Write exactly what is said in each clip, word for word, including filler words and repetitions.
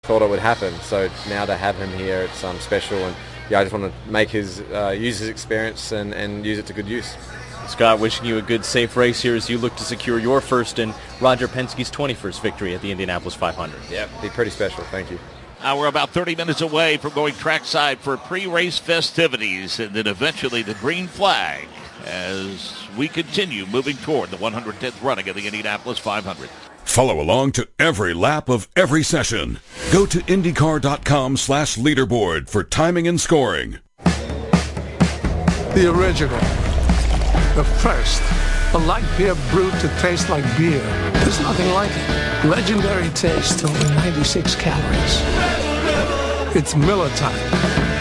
thought it would happen. So now to have him here, it's um, special, and yeah, I just want to make his uh, use his experience and, and use it to good use. Scott, wishing you a good, safe race here as you look to secure your first and Roger Penske's twenty-first victory at the Indianapolis five hundred. Yeah, be pretty special. Thank you. Uh, we're about thirty minutes away from going trackside for pre-race festivities and then eventually the green flag as we continue moving toward the one hundred tenth running of the Indianapolis five hundred. Follow along to every lap of every session. Go to IndyCar.com slash leaderboard for timing and scoring. The original. The first. A light beer brewed to taste like beer. There's nothing like it. Legendary taste, only ninety-six calories. It's Miller time.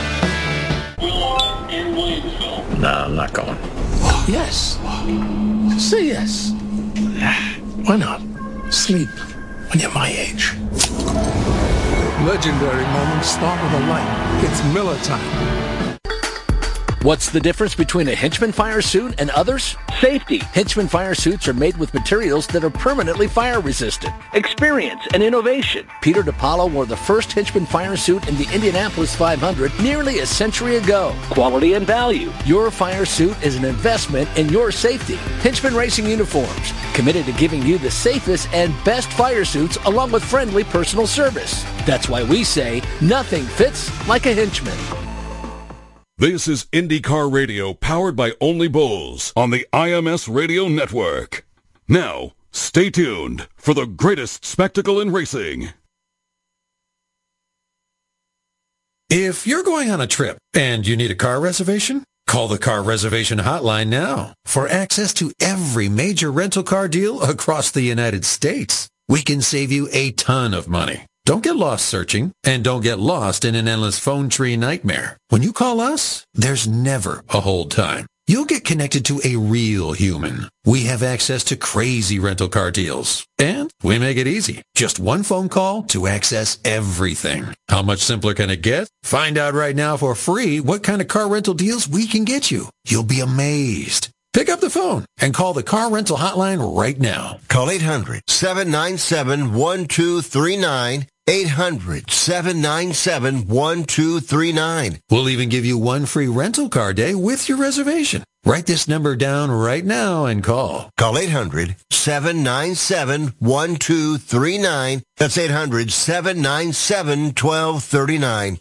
No, I'm not going. Yes. Say yes. Why not? Sleep when you're my age. Legendary moments start with a light. It's Miller time. What's the difference between a Hinchman fire suit and others? Safety. Hinchman fire suits are made with materials that are permanently fire resistant. Experience and innovation. Peter DiPaolo wore the first Hinchman fire suit in the Indianapolis five hundred nearly a century ago. Quality and value. Your fire suit is an investment in your safety. Hinchman Racing Uniforms. Committed to giving you the safest and best fire suits along with friendly personal service. That's why we say nothing fits like a Hinchman. This is IndyCar Radio, powered by Only Bulls on the I M S Radio Network. Now, stay tuned for the greatest spectacle in racing. If you're going on a trip and you need a car reservation, call the car reservation hotline now for access to every major rental car deal across the United States. We can save you a ton of money. Don't get lost searching, and don't get lost in an endless phone tree nightmare. When you call us, there's never a hold time. You'll get connected to a real human. We have access to crazy rental car deals, and we make it easy. Just one phone call to access everything. How much simpler can it get? Find out right now for free what kind of car rental deals we can get you. You'll be amazed. Pick up the phone and call the car rental hotline right now. Call eight hundred, seven nine seven, one two three nine. eight hundred, seven nine seven, one two three nine. We'll even give you one free rental car day with your reservation. Write this number down right now and call. Call eight hundred, seven nine seven, one two three nine. That's eight hundred, seven nine seven, one two three nine.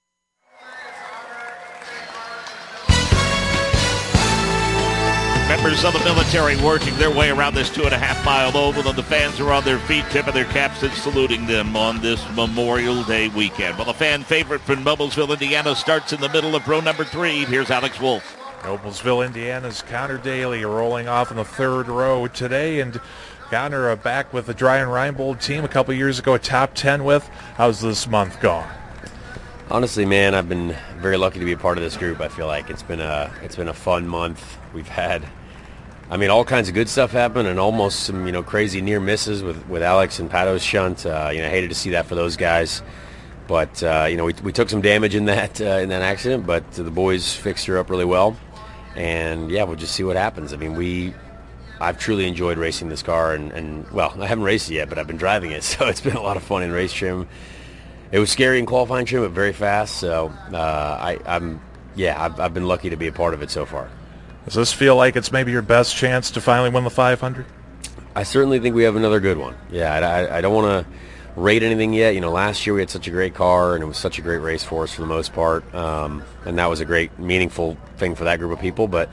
Members of the military working their way around this two and a half mile oval, and the fans are on their feet, tipping their caps and saluting them on this Memorial Day weekend. Well, the fan favorite from Noblesville, Indiana, starts in the middle of row number three. Here's Alex Wolf. Noblesville, Indiana's Connor Daly rolling off in the third row today, and Connor uh, back with the Dryan Reinbold team a couple years ago, a top ten with. How's this month gone? Honestly, man, I've been very lucky to be a part of this group. I feel like it's been a it's been a fun month. We've had, I mean, all kinds of good stuff happen, and almost some, you know, crazy near misses with, with Alex and Pato's shunt. Uh, you know, I hated to see that for those guys, but uh, you know, we we took some damage in that uh, in that accident, but the boys fixed her up really well, and yeah, we'll just see what happens. I mean, we. I've truly enjoyed racing this car, and, and well, I haven't raced it yet, but I've been driving it, so it's been a lot of fun in race trim. It was scary in qualifying trim, but very fast. So uh, I, I'm, yeah, I've, I've been lucky to be a part of it so far. Does this feel like it's maybe your best chance to finally win the five hundred? I certainly think we have another good one. Yeah, I, I, I don't want to rate anything yet. You know, last year we had such a great car, and it was such a great race for us for the most part, um, and that was a great, meaningful thing for that group of people. But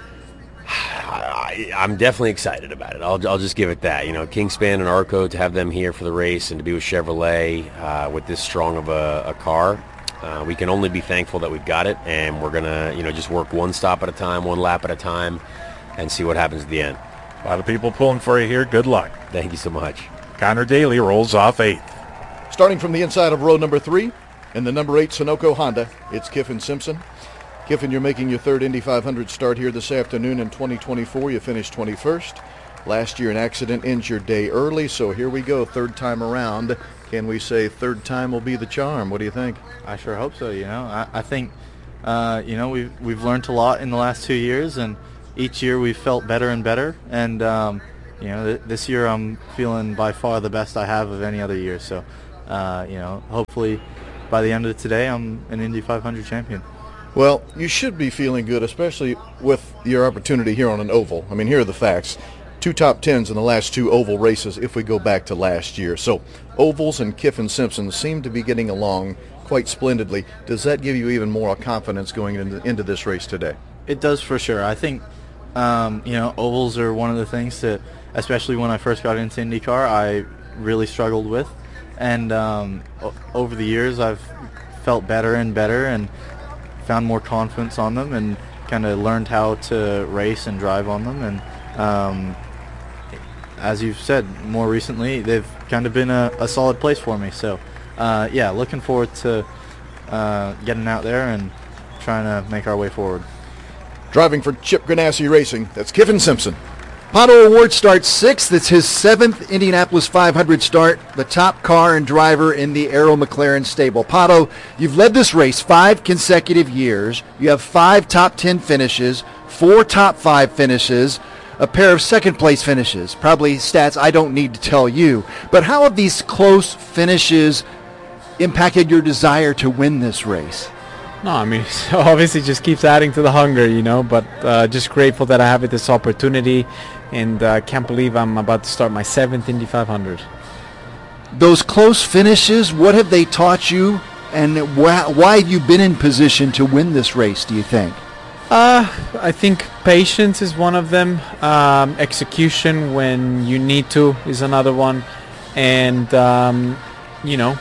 I, I'm definitely excited about it. I'll, I'll just give it that. You know, Kingspan and Arco, to have them here for the race and to be with Chevrolet uh, with this strong of a, a car, uh, we can only be thankful that we've got it, and we're going to, you know, just work one stop at a time, one lap at a time, and see what happens at the end. A lot of people pulling for you here. Good luck. Thank you so much. Connor Daly rolls off eighth. Starting from the inside of row number three, in the number eight Sunoco Honda, it's Kiffin Simpson. Kiffin, you're making your third Indy five hundred start here this afternoon in twenty twenty-four. You finished twenty-first. Last year, an accident ends your day early, so here we go, third time around. Can we say third time will be the charm? What do you think? I sure hope so. You know, I, I think, uh, you know, we've, we've learned a lot in the last two years, and each year we've felt better and better. And, um, you know, th- this year I'm feeling by far the best I have of any other year. So uh, you know, hopefully by the end of today, I'm an Indy five hundred champion. Well, you should be feeling good, especially with your opportunity here on an oval. I mean, here are the facts. Two top tens in the last two oval races if we go back to last year. So ovals and Kyffin Simpson seem to be getting along quite splendidly. Does that give you even more confidence going into, into this race today? It does for sure. I think, um, you know, ovals are one of the things that, especially when I first got into IndyCar, I really struggled with. And um, o- over the years, I've felt better and better and found more confidence on them and kind of learned how to race and drive on them. And um, as you've said, more recently, they've kind of been a, a solid place for me. So, uh, yeah, looking forward to uh, getting out there and trying to make our way forward. Driving for Chip Ganassi Racing, that's Kyffin Simpson. Pato O'Ward starts sixth. It's his seventh Indianapolis five hundred start, the top car and driver in the Arrow McLaren stable. Pato, you've led this race five consecutive years. You have five top ten finishes, four top five finishes, a pair of second-place finishes. Probably stats I don't need to tell you. But how have these close finishes impacted your desire to win this race? No, I mean, so obviously just keeps adding to the hunger, you know, but uh, just grateful that I have this opportunity, and uh, can't believe I'm about to start my seventh Indy five hundred. Those close finishes, what have they taught you, and wh- why have you been in position to win this race, do you think? Uh, I think patience is one of them. Um, execution when you need to is another one. And, um, you know,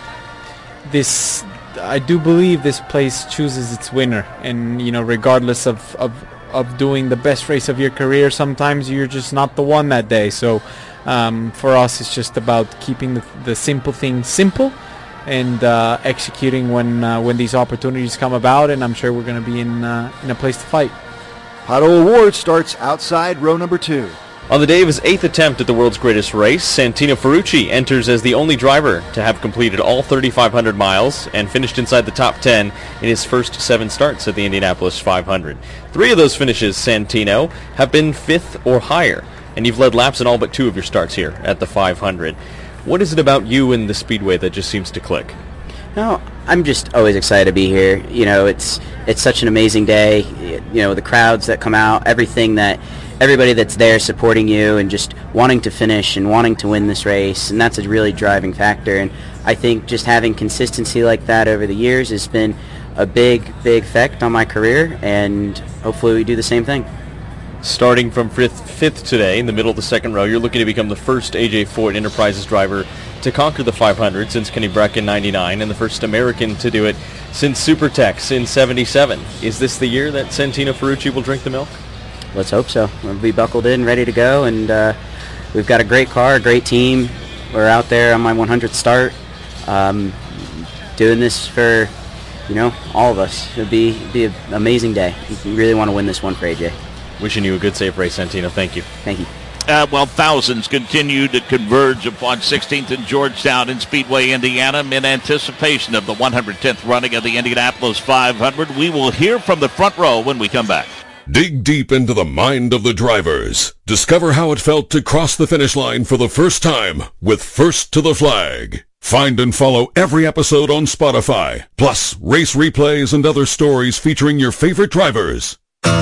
this... I do believe this place chooses its winner, and you know, regardless of, of of doing the best race of your career, sometimes you're just not the one that day. So um, for us, it's just about keeping the, the simple things simple and uh, executing when uh, when these opportunities come about. And I'm sure we're going to be in uh, in a place to fight. Pato O'Ward starts outside row number two. On the day of his eighth attempt at the world's greatest race, Santino Ferrucci enters as the only driver to have completed all thirty-five hundred miles and finished inside the top ten in his first seven starts at the Indianapolis five hundred. Three of those finishes, Santino, have been fifth or higher, and you've led laps in all but two of your starts here at the five hundred. What is it about you and the Speedway that just seems to click? No, I'm just always excited to be here. You know, it's it's such an amazing day. You know, the crowds that come out, everything that... everybody that's there supporting you and just wanting to finish and wanting to win this race, and that's a really driving factor. And I think just having consistency like that over the years has been a big, big effect on my career, and hopefully we do the same thing. Starting from fifth, fifth today in the middle of the second row, you're looking to become the first A J Foyt Enterprises driver to conquer the five hundred since Kenny Brack in ninety-nine, and the first American to do it since Supertex in seventy-seven. Is this the year that Santino Ferrucci will drink the milk? Let's hope so. We'll be buckled in, ready to go, and uh, we've got a great car, a great team. We're out there on my one hundredth start, um, doing this for, you know, all of us. It'll be be an amazing day. We really want to win this one for A J. Wishing you a good, safe race, Santino. Thank you. Thank you. Uh, well, thousands continue to converge upon sixteenth and Georgetown in Speedway, Indiana, in anticipation of the one hundred tenth running of the Indianapolis five hundred. We will hear from the front row when we come back. Dig deep into the mind of the drivers. Discover how it felt to cross the finish line for the first time with First to the Flag. Find and follow every episode on Spotify, plus race replays and other stories featuring your favorite drivers.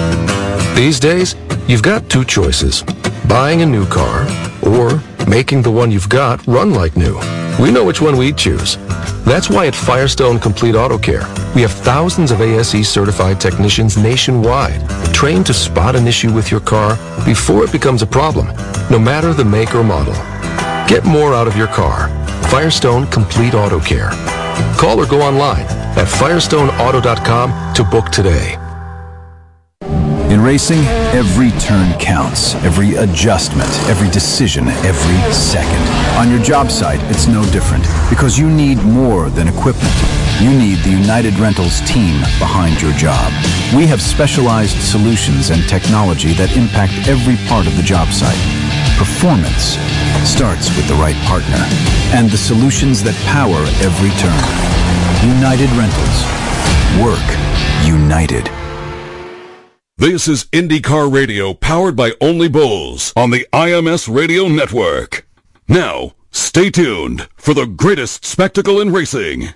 These days, you've got two choices. Buying a new car or making the one you've got run like new. We know which one we'd choose. That's why at Firestone Complete Auto Care, we have thousands of A S E certified technicians nationwide, trained to spot an issue with your car before it becomes a problem, no matter the make or model. Get more out of your car. Firestone Complete Auto Care. Call or go online at firestone auto dot com to book today. In racing, every turn counts, every adjustment, every decision, every second. On your job site, it's no different, because you need more than equipment. You need the United Rentals team behind your job. We have specialized solutions and technology that impact every part of the job site. Performance starts with the right partner and the solutions that power every turn. United Rentals. Work united. This is IndyCar Radio, powered by Only Bulls on the I M S Radio Network. Now, Stay tuned for the greatest spectacle in racing.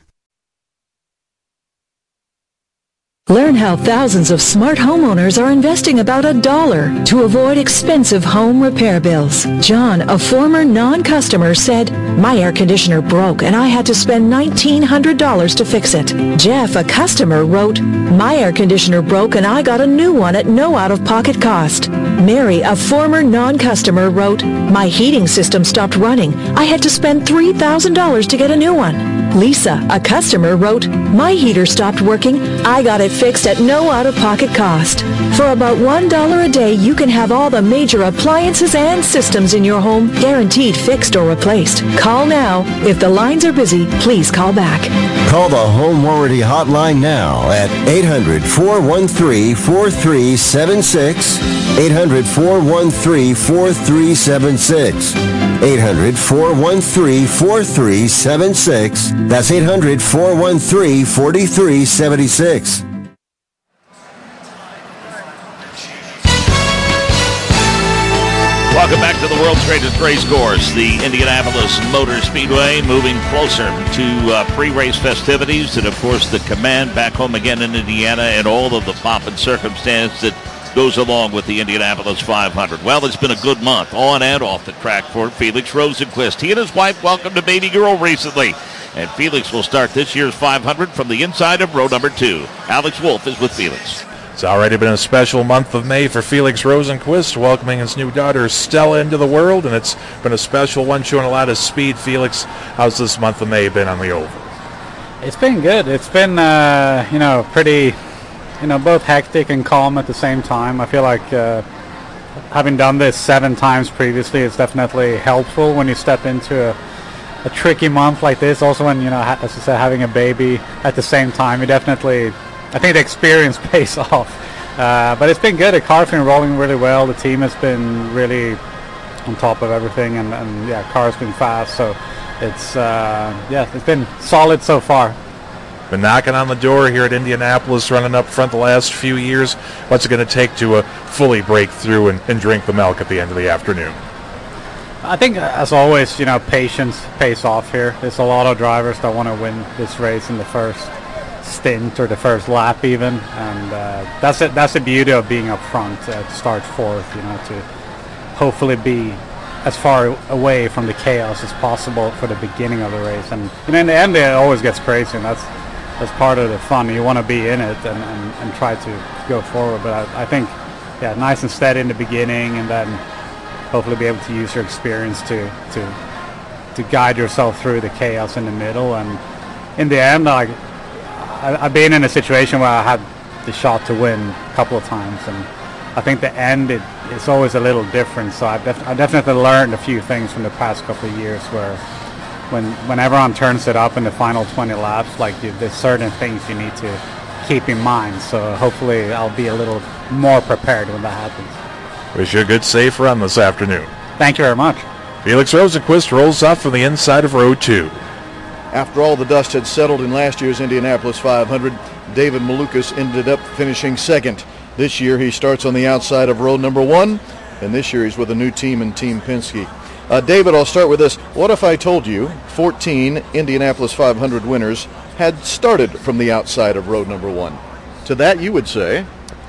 Learn how thousands of smart homeowners are investing about a dollar to avoid expensive home repair bills. John, a former non-customer, said, "My air conditioner broke and I had to spend nineteen hundred dollars to fix it." Jeff, a customer, wrote, "My air conditioner broke and I got a new one at no out-of-pocket cost." Mary, a former non-customer, wrote, "My heating system stopped running. I had to spend three thousand dollars to get a new one." Lisa, a customer, wrote, "My heater stopped working. I got it fixed at no out-of-pocket cost." For about one dollar a day, you can have all the major appliances and systems in your home guaranteed fixed or replaced. Call now. If the lines are busy, please call back. Call the Home Warranty Hotline now at eight hundred, four one three, four three seven six, eight hundred, four one three, four three seven six, eight hundred, four one three, four three seven six. That's eight hundred, four one three, four three seven six. Welcome back to the world's greatest race course, the Indianapolis Motor Speedway, moving closer to uh, pre-race festivities and, of course, the command back home again in Indiana and all of the pomp and circumstance that goes along with the Indianapolis five hundred. Well, it's been a good month on and off the track for Felix Rosenqvist. He and his wife welcomed a baby girl recently, and Felix will start this year's five hundred from the inside of row number two. Alex Wolf is with Felix. It's already been a special month of May for Felix Rosenqvist, welcoming his new daughter Stella into the world, and it's been a special one, showing a lot of speed. Felix, how's this month of May been on the oval? It's been good. It's been, uh, you know, pretty, you know, both hectic and calm at the same time. I feel like uh, having done this seven times previously is definitely helpful when you step into a, a tricky month like this. Also, when, you know, as I said, having a baby at the same time, you definitely, I think the experience pays off. Uh, but it's been good. The car's been rolling really well. The team has been really on top of everything, and, and yeah, car's been fast. So it's uh, yeah, it's been solid so far. Been knocking on the door here at Indianapolis, running up front the last few years. What's it going to take to uh, fully break through and, and drink the milk at the end of the afternoon? I think, as always, you know, patience pays off here. There's a lot of drivers that want to win this race in the first stint or the first lap even, and uh, that's it. That's the beauty of being up front uh, to start fourth. You know, to hopefully be as far away from the chaos as possible for the beginning of the race. And, and in the end, it always gets crazy, and that's that's part of the fun. You want to be in it and, and, and try to go forward. But I, I think, yeah, nice and steady in the beginning, and then hopefully be able to use your experience to to to guide yourself through the chaos in the middle. And in the end, like, I, I've been in a situation where I had the shot to win a couple of times, and I think the end it, it's always a little different. So I've, def- I've definitely learned a few things from the past couple of years where when when everyone turns it up in the final twenty laps, like you, there's certain things you need to keep in mind. So hopefully I'll be a little more prepared when that happens. Wish you a good safe run this afternoon. Thank you very much. Felix Rosenqvist rolls up from the inside of row two. After all the dust had settled in last year's Indianapolis five hundred, David Malukas ended up finishing second. This year he starts on the outside of row number one, and this year he's with a new team in Team Penske. Uh, David, I'll start with this. What if I told you fourteen Indianapolis five hundred winners had started from the outside of row number one? To that you would say?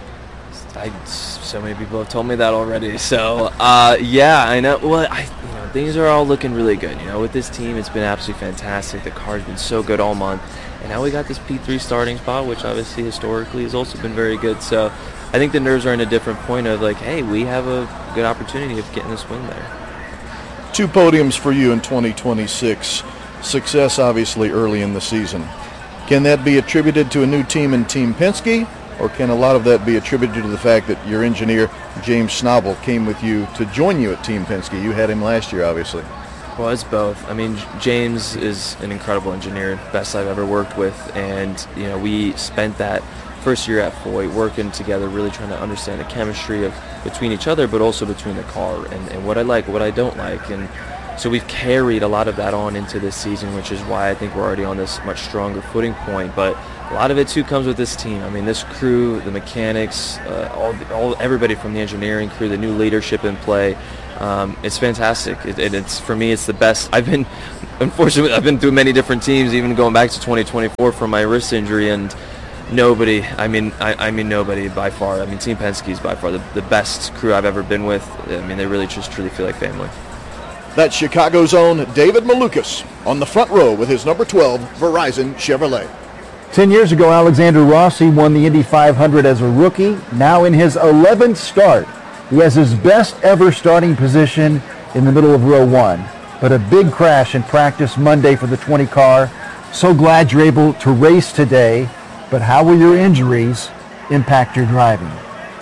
I, so many people have told me that already. So, uh, yeah, I know. Well, I, you know, things are all looking really good. You know, with this team, it's been absolutely fantastic. The car's been so good all month. And now we got this P three starting spot, which obviously historically has also been very good. So I think the nerves are in a different point of like, hey, we have a good opportunity of getting this win there. Two podiums for you in twenty twenty-six. Success, obviously, early in the season. Can that be attributed to a new team in Team Penske, or can a lot of that be attributed to the fact that your engineer, James Schnabel, came with you to join you at Team Penske? You had him last year, obviously. Well, it's both. I mean, James is an incredible engineer, best I've ever worked with, and you know, we spent that first year at Foy working together, really trying to understand the chemistry of between each other, but also between the car and, and what I like, what I don't like. And So we've carried a lot of that on into this season, which is why I think we're already on this much stronger footing point. But a lot of it too comes with this team. I mean, this crew, the mechanics, uh, all, all everybody from the engineering crew, the new leadership in play. Um, it's fantastic. It, it, it's for me, it's the best. I've been, unfortunately, I've been through many different teams, even going back to twenty twenty-four from my wrist injury, and nobody. I mean, I, I mean nobody by far. I mean, Team Penske is by far the, the best crew I've ever been with. I mean, they really just truly feel like family. That's Chicago's own David Malukas on the front row with his number twelve Verizon Chevrolet. Ten years ago, Alexander Rossi won the Indy five hundred as a rookie. Now in his eleventh start, he has his best ever starting position in the middle of row one. But a big crash in practice Monday for the twenty car. So glad you're able to race today, but how will your injuries impact your driving?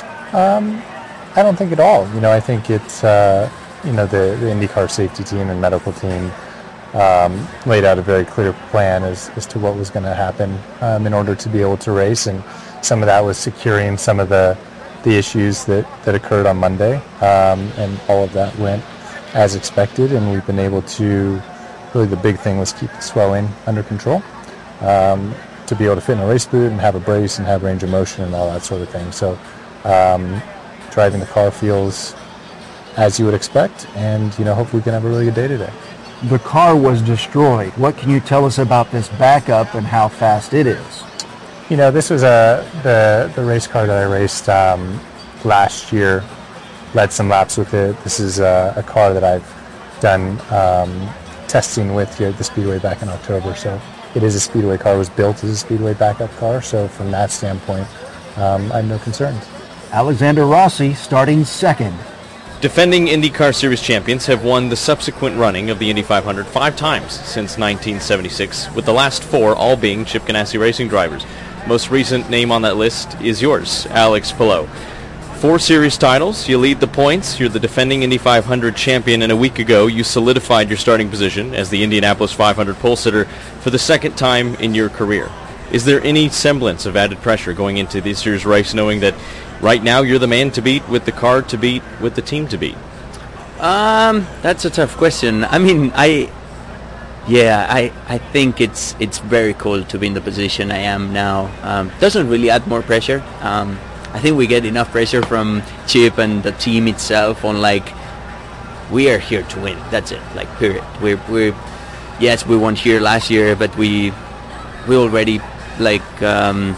Um, I don't think at all. You know, I think it's, uh, you know, the, the IndyCar safety team and medical team um, laid out a very clear plan as, as to what was going to happen um, in order to be able to race. And some of that was securing some of the the issues that, that occurred on Monday, um, and all of that went as expected, and we've been able to, really the big thing was keep the swelling under control, um, to be able to fit in a race boot and have a brace and have range of motion and all that sort of thing. So um, driving the car feels as you would expect, and you know, hopefully we can have a really good day today. The car was destroyed. What can you tell us about this backup and how fast it is? You know, this was a the the race car that I raced um, last year. Led some laps with it. This is a, a car that I've done um, testing with here at the Speedway back in October. So it is a Speedway car. It was built as a Speedway backup car. So from that standpoint, um, I have no concerns. Alexander Rossi starting second. Defending IndyCar Series champions have won the subsequent running of the Indy five hundred five times since nineteen seventy-six, with the last four all being Chip Ganassi Racing drivers. Most recent name on that list is yours, Alex Palou. Four series titles, you lead the points, you're the defending Indy five hundred champion, and a week ago you solidified your starting position as the Indianapolis five hundred pole sitter for the second time in your career. Is there any semblance of added pressure going into this year's race, knowing that right now you're the man to beat, with the car to beat, with the team to beat? Um, that's a tough question. I mean, I... Yeah, I, I think it's it's very cool to be in the position I am now. Um, doesn't really add more pressure. Um, I think we get enough pressure from Chip and the team itself on, like, we are here to win. That's it. Like, period. We're we're yes, we won here last year, but we we already like um,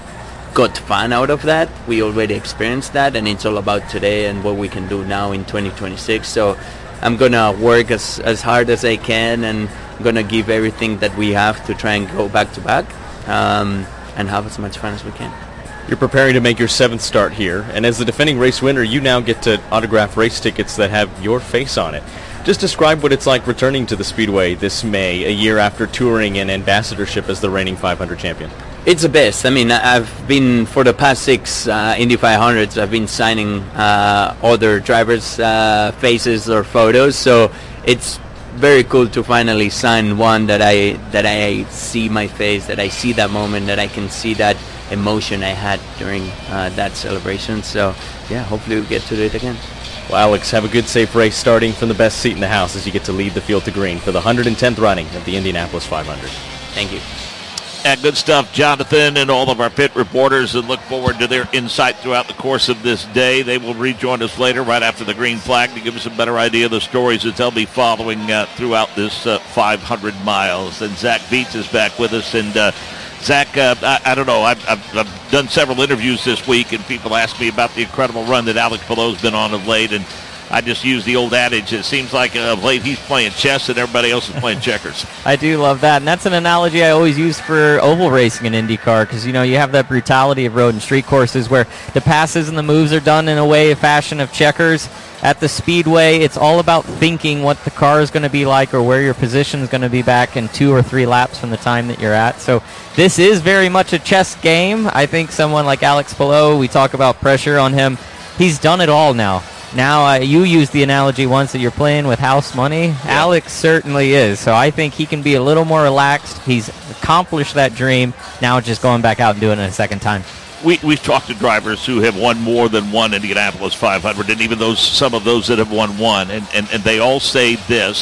got fun out of that. We already experienced that, and it's all about today and what we can do now in twenty twenty-six. So I'm gonna work as as hard as I can, and I'm going to give everything that we have to try and go back to back um, and have as much fun as we can. You're preparing to make your seventh start here, and as the defending race winner, you now get to autograph race tickets that have your face on it. Just describe what it's like returning to the Speedway this May, a year after touring and ambassadorship as the reigning five hundred champion. It's the best. I mean, I've been, for the past six uh, Indy five hundreds, I've been signing uh, other drivers' uh, faces or photos, so it's very cool to finally sign one that I that I see my face, that I see that moment, that I can see that emotion I had during uh, that celebration. So yeah, hopefully we'll get to do it again. Well, Alex, have a good, safe race starting from the best seat in the house as you get to lead the field to green for the one hundred tenth running of the Indianapolis five hundred. Thank you. And good stuff, Jonathan, and all of our pit reporters, and look forward to their insight throughout the course of this day. They will rejoin us later right after the green flag to give us a better idea of the stories that they'll be following uh, throughout this uh, five hundred miles. And Zach Beets is back with us. And uh, Zach, uh, I, I don't know, I've, I've, I've done several interviews this week, and people ask me about the incredible run that Alex Palou's been on of late, and I just use the old adage, it seems like uh, of late he's playing chess and everybody else is playing checkers. I do love that, and that's an analogy I always use for oval racing in IndyCar, because, you know, you have that brutality of road and street courses where the passes and the moves are done in a way, a fashion of checkers. At the Speedway, it's all about thinking what the car is going to be like or where your position is going to be back in two or three laps from the time that you're at. So this is very much a chess game. I think someone like Alex Palou, we talk about pressure on him, he's done it all now. Now, uh, you used the analogy once that you're playing with house money. Yeah. Alex certainly is. So I think he can be a little more relaxed. He's accomplished that dream. Now just going back out and doing it a second time. We, we've talked to drivers who have won more than one Indianapolis five hundred, and even those some of those that have won one, and, and, and they all say this,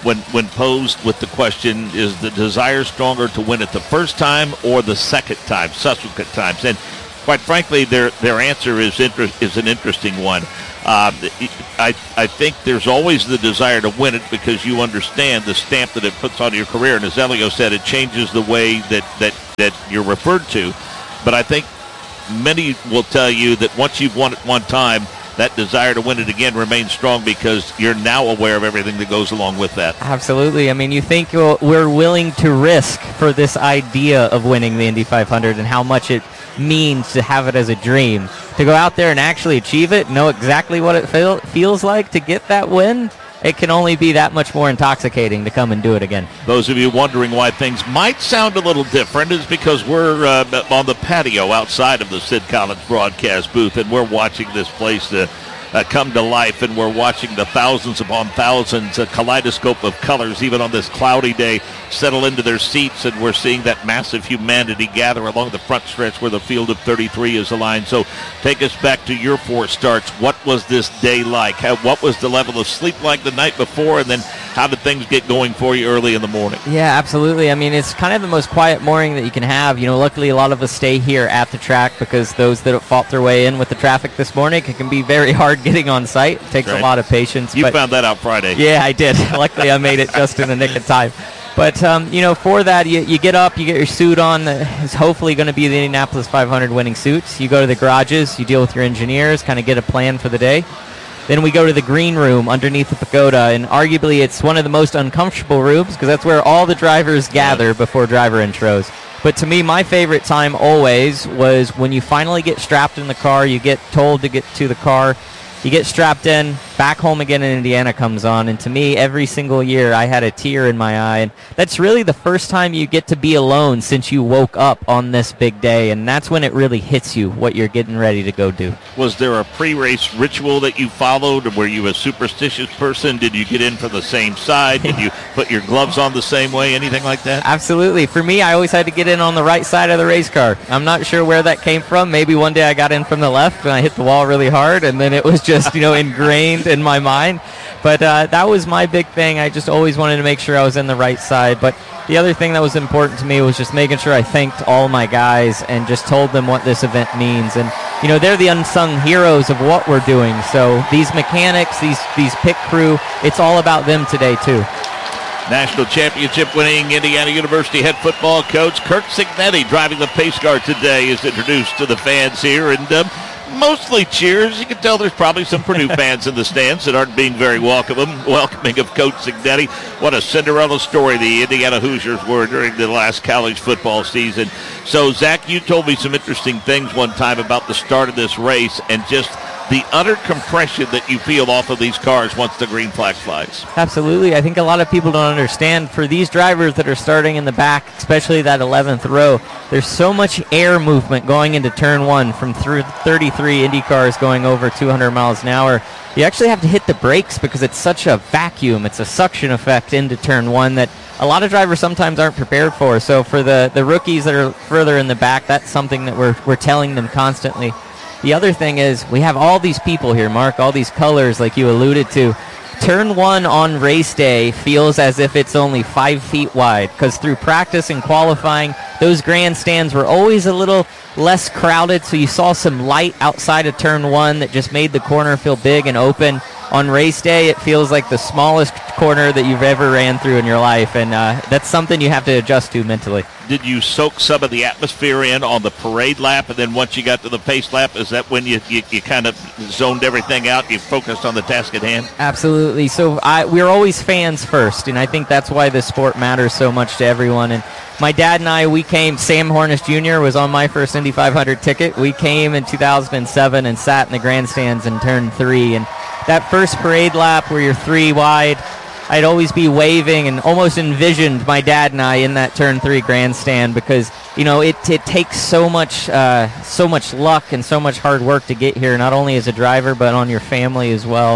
when when posed with the question, is the desire stronger to win it the first time or the second time, subsequent times? And quite frankly, their their answer is inter- is an interesting one. Uh, I I think there's always the desire to win it because you understand the stamp that it puts on your career. And as Elio said, it changes the way that, that, that you're referred to. But I think many will tell you that once you've won it one time, that desire to win it again remains strong because you're now aware of everything that goes along with that. Absolutely. I mean, you think we're willing to risk for this idea of winning the Indy five hundred and how much it means to have it as a dream. To go out there and actually achieve it, know exactly what it feel, feels like to get that win, it can only be that much more intoxicating to come and do it again. Those of you wondering why things might sound a little different is because we're uh, on the patio outside of the Sid Collins broadcast booth, and we're watching this place uh, uh, come to life, and we're watching the thousands upon thousands, a kaleidoscope of colors, even on this cloudy day, settle into their seats, and we're seeing that massive humanity gather along the front stretch where the field of thirty-three is aligned. So take us back to your four starts. What was this day like? How, what was the level of sleep like the night before, and then how did things get going for you early in the morning? Yeah, absolutely. I mean, it's kind of the most quiet morning that you can have. You know, luckily a lot of us stay here at the track because those that have fought their way in with the traffic this morning, it can be very hard getting on site. It takes right. a lot of patience. You but found that out Friday. Yeah, I did. Luckily, I made it just in the nick of time. But, um, you know, for that, you, you get up, you get your suit on. It's hopefully going to be the Indianapolis five hundred winning suits. You go to the garages, you deal with your engineers, kind of get a plan for the day. Then we go to the green room underneath the pagoda, and arguably it's one of the most uncomfortable rooms because that's where all the drivers gather before driver intros. But to me, my favorite time always was when you finally get strapped in the car, you get told to get to the car, you get strapped in, Back Home Again in Indiana comes on, and to me, every single year, I had a tear in my eye, and that's really the first time you get to be alone since you woke up on this big day, and that's when it really hits you what you're getting ready to go do. Was there a pre-race ritual that you followed? Were you a superstitious person? Did you get in from the same side? Did you put your gloves on the same way? Anything like that? Absolutely. For me, I always had to get in on the right side of the race car. I'm not sure where that came from. Maybe one day I got in from the left and I hit the wall really hard, and then it was just, you know, ingrained in my mind. But uh, that was my big thing. I just always wanted to make sure I was in the right side. But the other thing that was important to me was just making sure I thanked all my guys and just told them what this event means. And, you know, they're the unsung heroes of what we're doing. So these mechanics, these, these pit crew, it's all about them today, too. National championship winning Indiana University head football coach Curt Cignetti driving the pace car today is introduced to the fans here, and um, mostly cheers. You can tell there's probably some Purdue fans in the stands that aren't being very welcoming, welcoming of Coach Cignetti. What a Cinderella story the Indiana Hoosiers were during the last college football season. So, Zach, you told me some interesting things one time about the start of this race and just the utter compression that you feel off of these cars once the green flag flies. Absolutely. I think a lot of people don't understand. For these drivers that are starting in the back, especially that eleventh row, there's so much air movement going into turn one from through thirty-three Indy cars going over two hundred miles an hour. You actually have to hit the brakes because it's such a vacuum. It's a suction effect into turn one that a lot of drivers sometimes aren't prepared for. So for the, the rookies that are further in the back, that's something that we're we're telling them constantly. The other thing is we have all these people here, Mark, all these colors like you alluded to. Turn one on race day feels as if it's only five feet wide because through practice and qualifying, those grandstands were always a little less crowded, so you saw some light outside of turn one that just made the corner feel big and open. On race day, it feels like the smallest corner that you've ever ran through in your life, and uh, that's something you have to adjust to mentally. Did you soak some of the atmosphere in on the parade lap, and then once you got to the pace lap, is that when you, you, you kind of zoned everything out, you focused on the task at hand? Absolutely. So I, we're always fans first, and I think that's why this sport matters so much to everyone. And my dad and I, we came, Sam Hornish Junior was on my first Indy five hundred ticket. We came in two thousand seven and sat in the grandstands in turn three, and that first parade lap where you're three wide, I'd always be waving and almost envisioned my dad and I in that turn three grandstand because, you know, it it takes so much uh, so much luck and so much hard work to get here, not only as a driver but on your family as well. And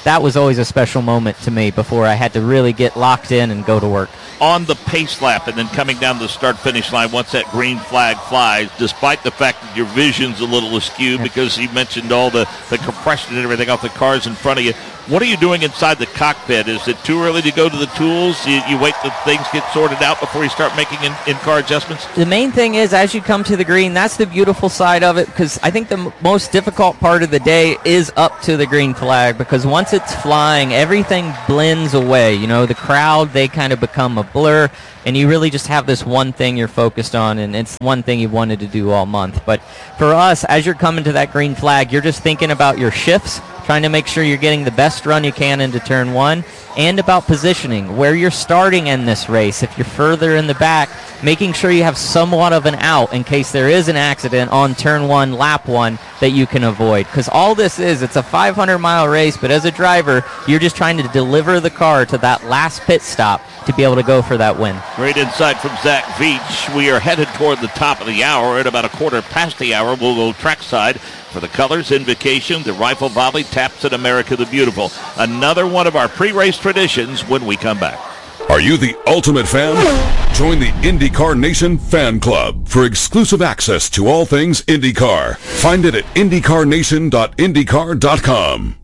that was always a special moment to me before I had to really get locked in and go to work. On the pace lap and then coming down the start-finish line once that green flag flies, despite the fact that your vision's a little askew because you mentioned all the, the compression and everything off the cars in front of you, what are you doing inside the cockpit? Is it too early to go to the tools? You, you wait till things get sorted out before you start making in, in-car adjustments? The main thing is, as you come to the green, that's the beautiful side of it, because I think the m- most difficult part of the day is up to the green flag, because once it's flying, everything blends away. You know, the crowd, they kind of become a blur, and you really just have this one thing you're focused on, and it's one thing you've wanted to do all month. But for us, as you're coming to that green flag, you're just thinking about your shifts, trying to make sure you're getting the best run you can into turn one, and about positioning, where you're starting in this race. If you're further in the back, making sure you have somewhat of an out in case there is an accident on turn one, lap one, that you can avoid. Because all this is, it's a five hundred mile race, but as a driver, you're just trying to deliver the car to that last pit stop to be able to go for that win. Great insight from Zach Veach. We are headed toward the top of the hour. At about a quarter past the hour, we'll go trackside for the Colors Invocation, the Rifle Volley, Taps at America the Beautiful. Another one of our pre-race traditions when we come back. Are you the ultimate fan? Join the IndyCar Nation Fan Club for exclusive access to all things IndyCar. Find it at indy car nation dot indy car dot com.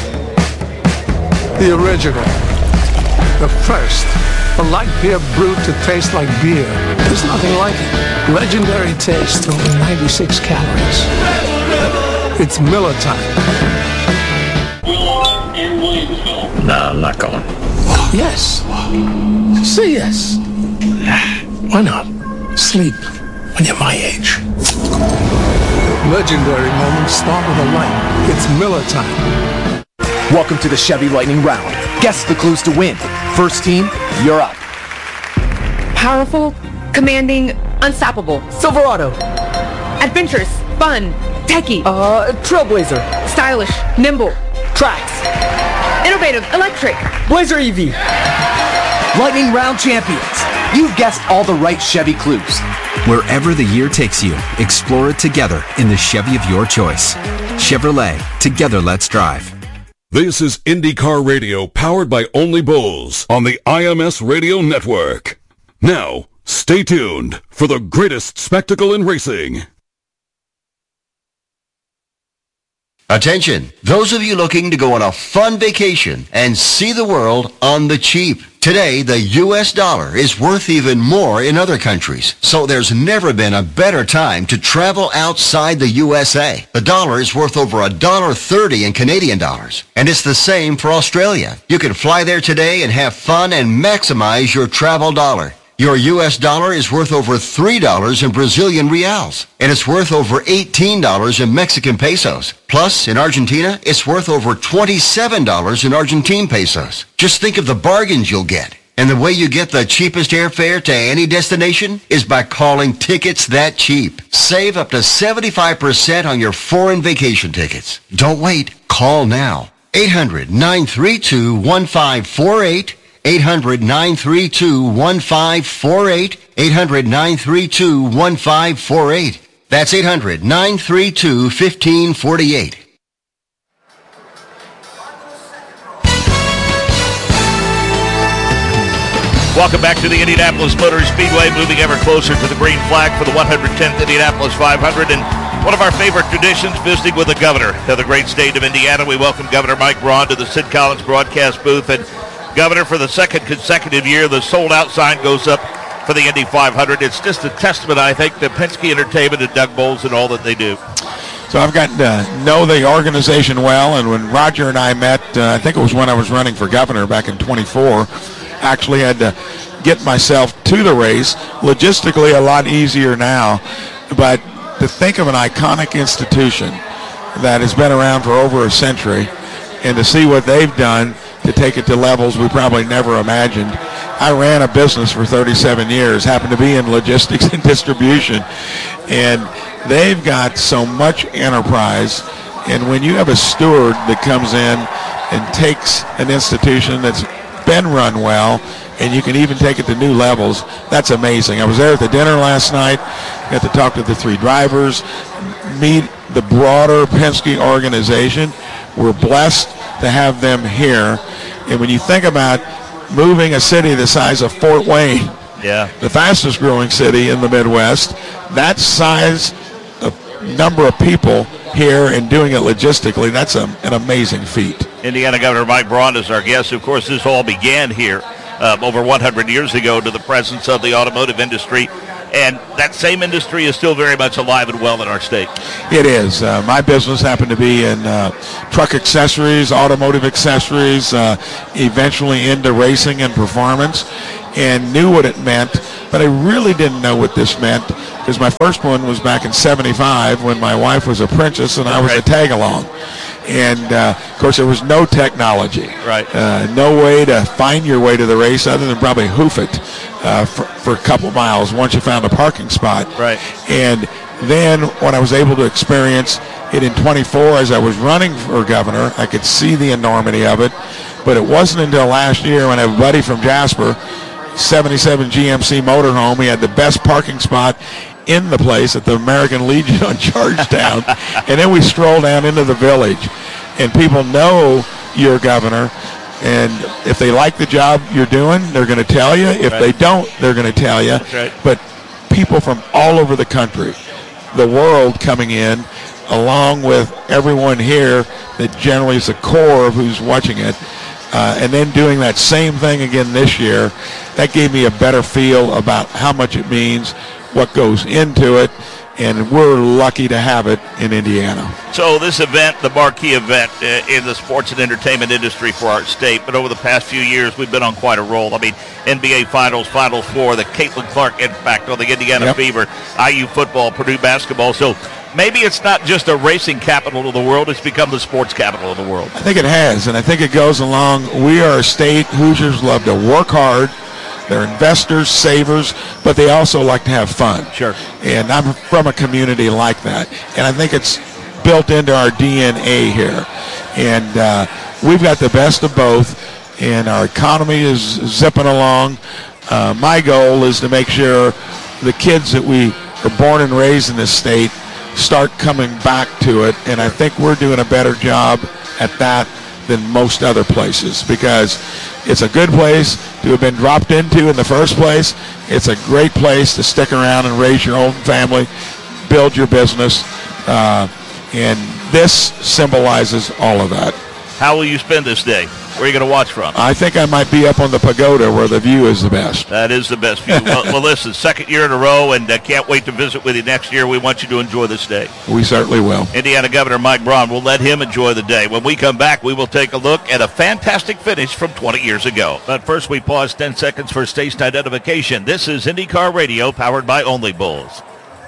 The original. The first. A light beer brewed to taste like beer. There's nothing like it. Legendary taste, over ninety-six calories. It's Miller time. No, I'm not going. Yes. Say yes. Why not? Sleep when you're my age. Legendary moments start with a light. It's Miller time. Welcome to the Chevy Lightning Round. Guess the clues to win. First team, you're up. Powerful, commanding, unstoppable. Silverado. Adventurous, fun, techie. Uh, Trailblazer. Stylish, nimble. Trax. Innovative, electric. Blazer E V. Lightning Round champions. You've guessed all the right Chevy clues. Wherever the year takes you, explore it together in the Chevy of your choice. Chevrolet, together let's drive. This is IndyCar Radio, powered by Only Bulls on the I M S Radio Network. Now, stay tuned for the greatest spectacle in racing. Attention, those of you looking to go on a fun vacation and see the world on the cheap. Today, the U S dollar is worth even more in other countries, so there's never been a better time to travel outside the U S A. The dollar is worth over one dollar thirty in Canadian dollars, and it's the same for Australia. You can fly there today and have fun and maximize your travel dollar. Your U S dollar is worth over three dollars in Brazilian reals, and it's worth over eighteen dollars in Mexican pesos. Plus, in Argentina, it's worth over twenty-seven dollars in Argentine pesos. Just think of the bargains you'll get. And the way you get the cheapest airfare to any destination is by calling Tickets That Cheap. Save up to seventy-five percent on your foreign vacation tickets. Don't wait. Call now. eight hundred, nine three two, one five four eight. eight hundred, nine three two, one five four eight. eight hundred, nine three two, one five four eight. That's eight hundred, nine three two, one five four eight. Welcome back to the Indianapolis Motor Speedway, moving ever closer to the green flag for the one hundred tenth Indianapolis five hundred. And one of our favorite traditions, visiting with the governor of the great state of Indiana. We welcome Governor Mike Braun to the Sid Collins broadcast booth. And Governor, for the second consecutive year, the sold-out sign goes up for the Indy five hundred. It's just a testament, I think, to Penske Entertainment and Doug Bowles and all that they do. So I've gotten to know the organization well, and when Roger and I met, uh, I think it was when I was running for governor back in twenty-four, actually had to get myself to the race. Logistically, a lot easier now, but to think of an iconic institution that has been around for over a century and to see what they've done to take it to levels we probably never imagined. I ran a business for thirty-seven years, happened to be in logistics and distribution, and they've got so much enterprise. And when you have a steward that comes in and takes an institution that's been run well, and you can even take it to new levels, that's amazing. I was there at the dinner last night, got to talk to the three drivers, meet the broader Penske organization. We're blessed to have them here. And when you think about moving a city the size of Fort Wayne, yeah, the fastest growing city in the Midwest, that size of number of people here and doing it logistically, that's a, an amazing feat. Indiana Governor Mike Braun is our guest. Of course, this all began here uh, over one hundred years ago to the presence of the automotive industry. And that same industry is still very much alive and well in our state. It is. Uh, my business happened to be in uh, truck accessories, automotive accessories, uh, eventually into racing and performance, and knew what it meant. But I really didn't know what this meant because my first one was back in seventy-five when my wife was a princess and I was right. a tag-along. And, uh, of course, there was no technology. Right. Uh, no way to find your way to the race other than probably hoof it uh, for, for a couple miles once you found a parking spot. Right. And then when I was able to experience it in twenty-four as I was running for governor, I could see the enormity of it. But it wasn't until last year when I have a buddy from Jasper, seventy-seven G M C motorhome, he had the best parking spot in the place at the American Legion on Georgetown. And then we stroll down into the village, and people know you're governor, and if they like the job you're doing, they're going to tell you. If right. they don't, they're going to tell you. That's right. But people from all over the country, the world coming in, along with everyone here that generally is the core of who's watching it, uh, and then doing that same thing again this year, that gave me a better feel about how much it means, what goes into it, and we're lucky to have it in Indiana. So this event, the marquee event uh, in the sports and entertainment industry for our state, but over the past few years, we've been on quite a roll. I mean, N B A Finals, Final Four, the Caitlin Clark impact on the Indiana Yep. Fever, I U football, Purdue basketball. So maybe it's not just a racing capital of the world, it's become the sports capital of the world. I think it has, and I think it goes along. We are a state, Hoosiers love to work hard. They're investors, savers, but they also like to have fun. Sure. And I'm from a community like that. And I think it's built into our D N A here. And uh, we've got the best of both, and our economy is zipping along. Uh, my goal is to make sure the kids that we are born and raised in this state start coming back to it. And I think we're doing a better job at that than most other places, because it's a good place to have been dropped into in the first place. It's a great place to stick around and raise your own family, build your business, uh, and this symbolizes all of that. How will you spend this day? Where are you going to watch from? I think I might be up on the pagoda where the view is the best. That is the best view. well, well, listen, second year in a row, and uh, can't wait to visit with you next year. We want you to enjoy this day. We certainly will. Indiana Governor Mike Braun, will let him enjoy the day. When we come back, we will take a look at a fantastic finish from twenty years ago. But first, we pause ten seconds for station identification. This is IndyCar Radio, powered by Only Bulls.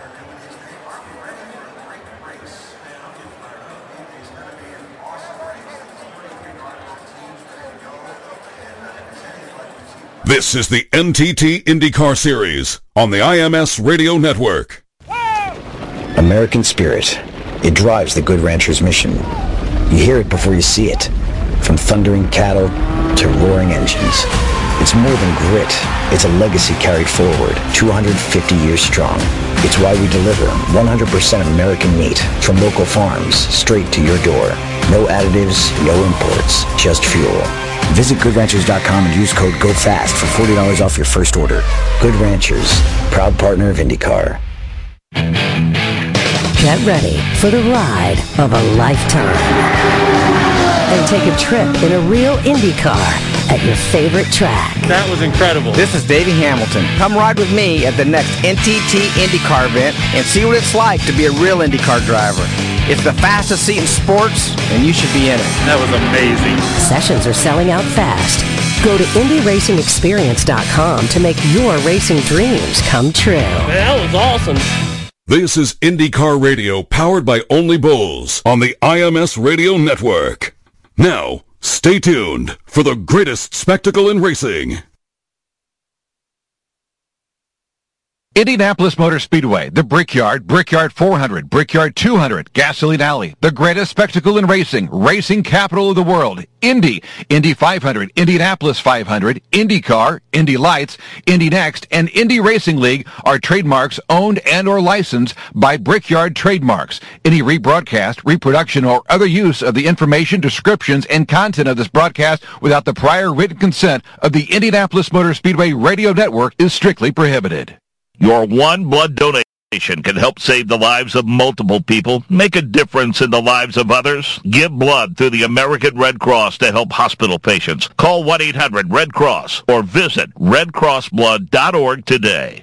This is the N T T IndyCar Series on the I M S Radio Network. American spirit. It drives the Good Ranchers mission. You hear it before you see it. From thundering cattle to roaring engines. It's more than grit. It's a legacy carried forward, two hundred fifty years strong. It's why we deliver one hundred percent American meat from local farms straight to your door. No additives, no imports, just fuel. Visit good ranchers dot com and use code GOFAST for forty dollars off your first order. Good Ranchers, proud partner of IndyCar. Get ready for the ride of a lifetime. And take a trip in a real IndyCar at your favorite track. That was incredible. This is Davey Hamilton. Come ride with me at the next N T T IndyCar event and see what it's like to be a real IndyCar driver. It's the fastest seat in sports, and you should be in it. That was amazing. Sessions are selling out fast. Go to Indy Racing Experience dot com to make your racing dreams come true. That was awesome. This is IndyCar Radio, powered by Only Bulls on the I M S Radio Network. Now, stay tuned for the greatest spectacle in racing. Indianapolis Motor Speedway, the Brickyard, Brickyard four hundred, Brickyard two hundred, Gasoline Alley, the greatest spectacle in racing, racing capital of the world, Indy, Indy five hundred, Indianapolis five hundred, IndyCar, Indy Lights, Indy Next, and Indy Racing League are trademarks owned and or licensed by Brickyard Trademarks. Any rebroadcast, reproduction, or other use of the information, descriptions, and content of this broadcast without the prior written consent of the Indianapolis Motor Speedway Radio Network is strictly prohibited. Your one blood donation can help save the lives of multiple people, make a difference in the lives of others. Give blood through the American Red Cross to help hospital patients. Call one eight hundred red cross or visit red cross blood dot org today.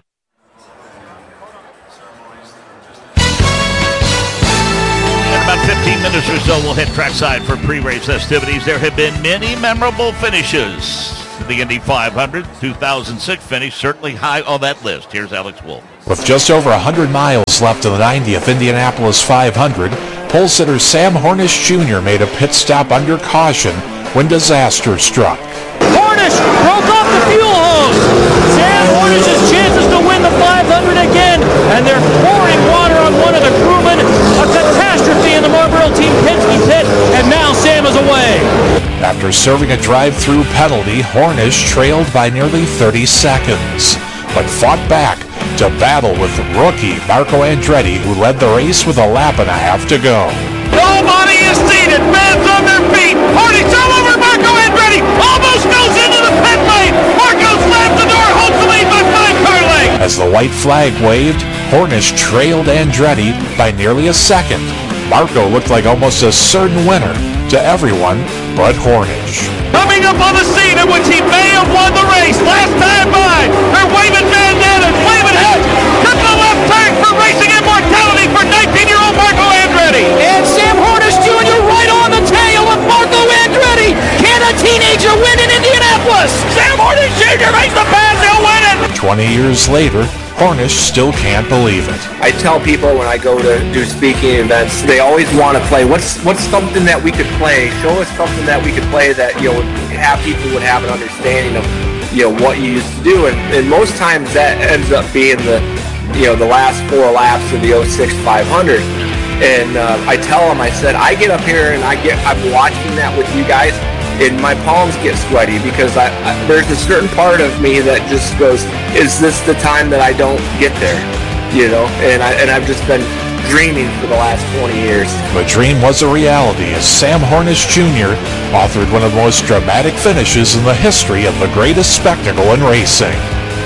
In about fifteen minutes or so, we'll hit trackside for pre-race festivities. There have been many memorable finishes. The Indy five hundred two thousand six finish certainly high on that list. Here's Alex Wolf. With just over one hundred miles left of the ninetieth Indianapolis five hundred, pole sitter Sam Hornish Junior made a pit stop under caution when disaster struck. Hornish broke off the fuel hose. Sam Hornish's chances to win the five hundred again, and they're pouring water on one of the crewmen. A catastrophe in the Marlboro Team Penske pit, and now Sam is away. After serving a drive-through penalty, Hornish trailed by nearly thirty seconds, but fought back to battle with rookie Marco Andretti, who led the race with a lap and a half to go. Nobody is seated. Fans on their feet. Hornish all over Marco Andretti. Almost goes into the pit lane. Marco slams the door, holds the lead by five car lengths. As the white flag waved, Hornish trailed Andretti by nearly a second. Marco looked like almost a certain winner to everyone but Hornish. Coming up on the scene in which he may have won the race last time by. They're waving bandanas, waving heads. Cut the left turn for racing immortality for nineteen-year-old Marco Andretti. And Sam Hornish Junior right on the tail of Marco Andretti. Can a teenager win in Indianapolis? Sam Hornish Junior makes the pass, he'll win it. Twenty years later, Hornish still can't believe it. I tell people when I go to do speaking events, they always want to play. What's what's something that we could play? Show us something that we could play that, you know, have people would have an understanding of, you know, what you used to do. And, and most times that ends up being the, you know, the last four laps of the oh six five hundred. And uh, I tell them, I said, I get up here and I get, I'm watching that with you guys, and my palms get sweaty because I, I, there's a certain part of me that just goes, is this the time that I don't get there? You know, and, I, and I've just been dreaming for the last twenty years. The dream was a reality as Sam Hornish Junior authored one of the most dramatic finishes in the history of the greatest spectacle in racing.